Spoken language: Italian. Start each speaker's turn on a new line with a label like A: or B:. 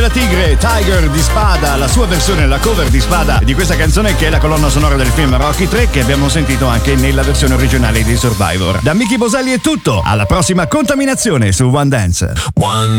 A: La Tigre, Tiger di Spada, la sua versione, la cover di Spada di questa canzone che è la colonna sonora del film Rocky 3 che abbiamo sentito anche nella versione originale di Survivor. Da Miki Boselli è tutto, alla prossima contaminazione su One Dance.